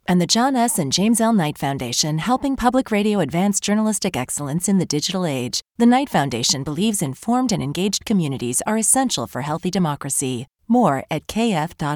And the John S. and James L. Knight Foundation, helping public radio advance journalistic excellence in the digital age. The Knight Foundation believes informed and engaged communities are essential for healthy democracy. More at kf.org.